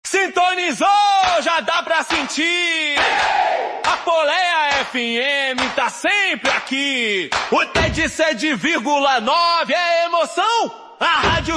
Sintonizou, já dá pra sentir. A Poleia FM tá sempre aqui. O TED 7,9 é emoção. A rádio